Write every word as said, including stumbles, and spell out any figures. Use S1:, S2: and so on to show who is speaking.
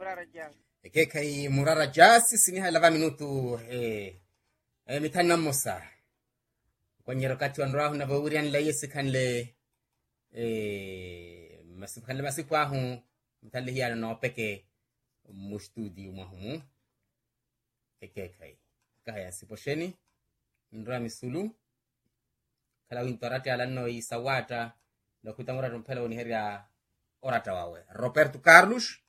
S1: murara jasi
S2: Kekai murara jasi siniha lava minutu eh eh mitana mosa. Kwenye wakati wa ndoa na baurian la yesi kanle eh masikanle masikwahu mtale hiya na opeke mu studio mwahumu. Kekai kaya siposheni ndra misulu kala wintarati alano isawata na kutamura rompela uniheria orata wawe Roberto Carlos